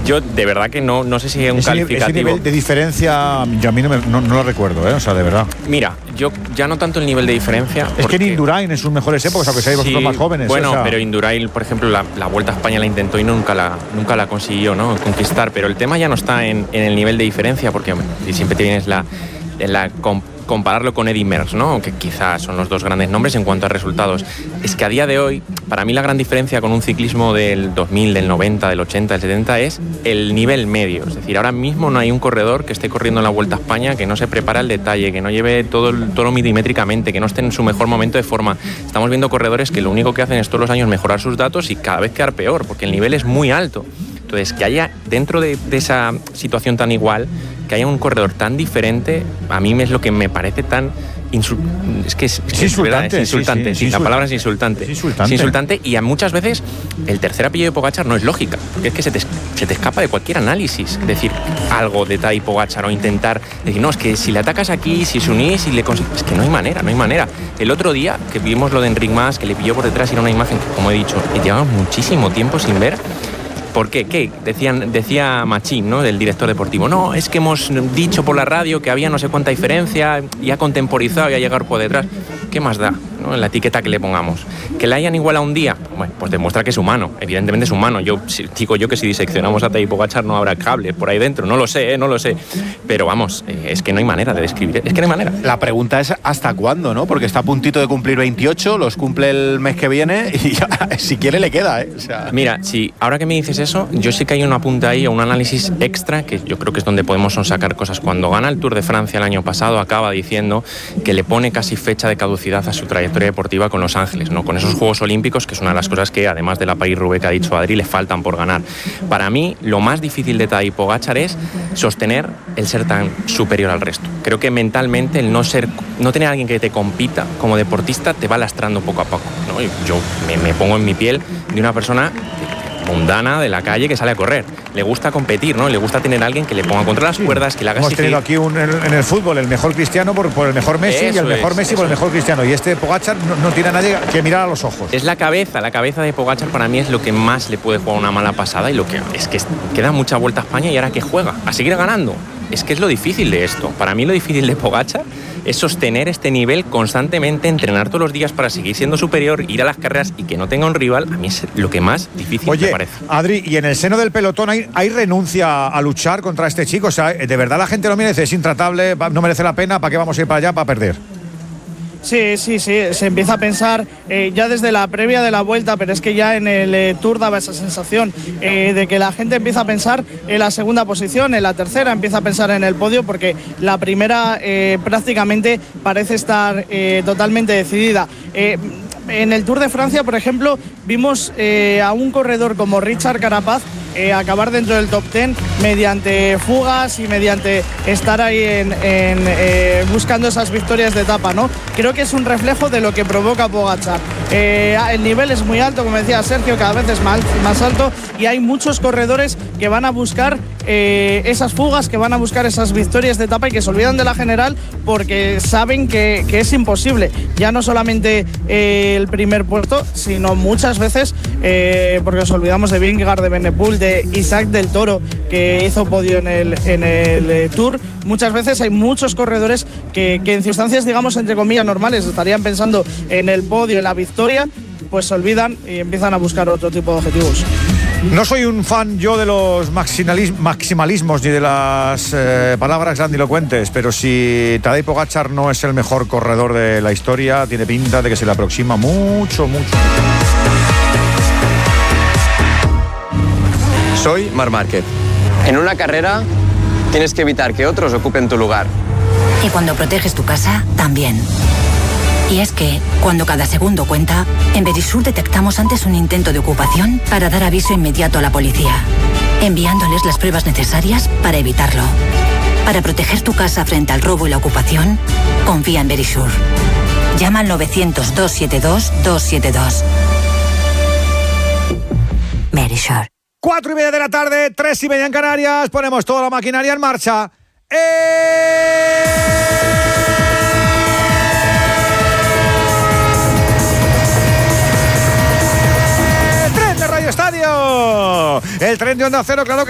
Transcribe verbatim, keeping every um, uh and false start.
Yo de verdad que no, no sé si es un ese, calificativo. Ese nivel de diferencia, yo a mí no, me, no, no lo recuerdo, ¿eh? O sea, de verdad. Mira, yo ya no tanto el nivel de diferencia. Es porque... que en Indurain en sus mejores épocas, aunque seáis vosotros sí, más jóvenes. Bueno, o sea... pero Indurain, por ejemplo, la, la Vuelta a España la intentó y nunca la, nunca la consiguió, ¿no? Conquistar. Pero el tema ya no está en, en el nivel de diferencia, porque hombre, siempre te vienes la, la comp- compararlo con Eddy Merckx, ¿no? Que quizás son los dos grandes nombres en cuanto a resultados. Es que a día de hoy, para mí la gran diferencia con un ciclismo del dos mil, del noventa, del ochenta, del setenta es el nivel medio. Es decir, ahora mismo no hay un corredor que esté corriendo en la Vuelta a España que no se prepara el detalle, que no lleve todo, todo milimétricamente, que no esté en su mejor momento de forma. Estamos viendo corredores que lo único que hacen es todos los años mejorar sus datos y cada vez quedar peor, porque el nivel es muy alto. Entonces, que haya dentro de, de esa situación tan igual, que haya un corredor tan diferente, a mí es lo que me parece tan insul- es que es, es, es insultante, es insultante, sí, sí, sí, sí, la insult- palabra es insultante. es insultante. Es insultante y a muchas veces el tercer apellido de Pogačar no es lógica, porque es que se te, se te escapa de cualquier análisis, es decir, algo de Tadej Pogačar o intentar decir, no, es que si le atacas aquí, si se unís, si le consigues, es que no hay manera, no hay manera. El otro día que vimos lo de Enric Mas, que le pilló por detrás y era una imagen que, como he dicho, llevamos muchísimo tiempo sin ver. ¿Por qué? ¿Qué? Decían, decía Machín, ¿no?, del director deportivo. No, es que hemos dicho por la radio que había no sé cuánta diferencia y ha contemporizado y ha llegado por detrás. ¿Qué más da, ¿no?, en la etiqueta que le pongamos? Que la hayan igualado un día, bueno, pues demuestra que es humano. Evidentemente es humano. Yo si, digo yo que si diseccionamos a Tadej Pogačar no habrá cable por ahí dentro. No lo sé, ¿eh? no lo sé. Pero vamos, eh, es que no hay manera de describir. Es que no hay manera. La pregunta es ¿hasta cuándo, no? Porque está a puntito de cumplir veintiocho, los cumple el mes que viene y ya, si quiere le queda, ¿eh? O sea... Mira, si ahora que me dices eso, yo sí que hay un apunte ahí o un análisis extra que yo creo que es donde podemos sacar cosas. Cuando gana el Tour de Francia el año pasado, acaba diciendo que le pone casi fecha de caducidad a su trayectoria deportiva con Los Ángeles, ¿no?, con esos Juegos Olímpicos, que es una de las cosas que, además de la París-Roubaix que ha dicho Adri, le faltan por ganar. Para mí, lo más difícil de Tadej Pogačar es sostener el ser tan superior al resto. Creo que mentalmente el no ser, no tener a alguien que te compita como deportista te va lastrando poco a poco, ¿no? Yo me, me pongo en mi piel de una persona mundana de la calle que sale a correr. Le gusta competir, ¿no? Le gusta tener a alguien que le ponga contra las sí. cuerdas, que le haga Hemos exigir. tenido aquí un, en, en el fútbol el mejor Cristiano por, por el mejor Messi Eso y el mejor es, Messi por el mejor Cristiano. Y este Pogačar no, no tiene a nadie que mirar a los ojos. Es la cabeza, la cabeza de Pogačar para mí es lo que más le puede jugar una mala pasada y lo que es que queda mucha vuelta a España y ahora que juega, a seguir ganando. Es que es lo difícil de esto. Para mí lo difícil de Pogačar es sostener este nivel constantemente, entrenar todos los días para seguir siendo superior, ir a las carreras y que no tenga un rival. A mí es lo que más difícil Oye, me parece. Adri, y en el seno del pelotón hay, hay renuncia a luchar contra este chico. O sea, de verdad la gente lo mira y dice, es intratable, no merece la pena, ¿para qué vamos a ir para allá para perder? Sí, sí, sí, se empieza a pensar eh, ya desde la previa de la vuelta, pero es que ya en el eh, Tour daba esa sensación eh, de que la gente empieza a pensar en la segunda posición, en la tercera, empieza a pensar en el podio, porque la primera eh, prácticamente parece estar eh, totalmente decidida. Eh, en el Tour de Francia, por ejemplo, vimos eh, a un corredor como Richard Carapaz Eh, acabar dentro del top diez mediante fugas y mediante estar ahí en, en, eh, buscando esas victorias de etapa, ¿no? Creo que es un reflejo de lo que provoca Pogačar. Eh, el nivel es muy alto, como decía Sergio, cada vez es más, más alto y hay muchos corredores que van a buscar eh, esas fugas, que van a buscar esas victorias de etapa y que se olvidan de la general porque saben que, que es imposible. Ya no solamente eh, el primer puesto, sino muchas veces, eh, porque nos olvidamos de Vingegaard, de Benepul, de Isaac del Toro, que hizo podio en el, en el eh, Tour. Muchas veces hay muchos corredores que, que en circunstancias, digamos, entre comillas, normales, estarían pensando en el podio, en la victoria, pues se olvidan y empiezan a buscar otro tipo de objetivos. No soy un fan yo de los maximalismos ni de las eh, palabras grandilocuentes, pero si Tadej Pogačar no es el mejor corredor de la historia, tiene pinta de que se le aproxima mucho, mucho. Soy Marc Márquez. En una carrera tienes que evitar que otros ocupen tu lugar. Y cuando proteges tu casa, también. Y es que, cuando cada segundo cuenta, en Verisur detectamos antes un intento de ocupación para dar aviso inmediato a la policía, enviándoles las pruebas necesarias para evitarlo. Para proteger tu casa frente al robo y la ocupación, confía en Verisur. Llama al novecientos, doscientos setenta y dos, doscientos setenta y dos. Verisur. Cuatro y media de la tarde, tres y media en Canarias, ponemos toda la maquinaria en marcha. ¡Eh! ¡Tren de Radio Estadio! El tren de Onda Cero, claro que